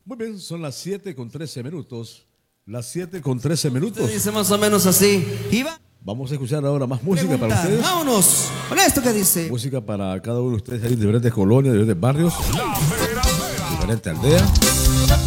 Muy bien, son las 7:13. Las 7:13. Dice más o menos así. Vamos a escuchar ahora más música para ustedes. Vámonos con esto que dice. Música para cada uno de ustedes ahí en diferentes colonias, diferentes barrios, diferentes aldeas.